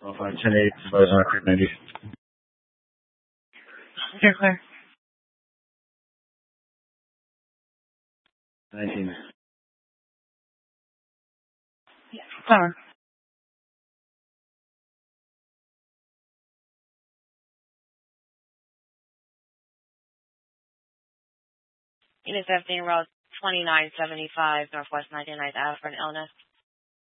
1080, supervisor on record 90. You're clear. 19. Power. Unit 15, Road 2975, Northwest 99th Ave for an illness.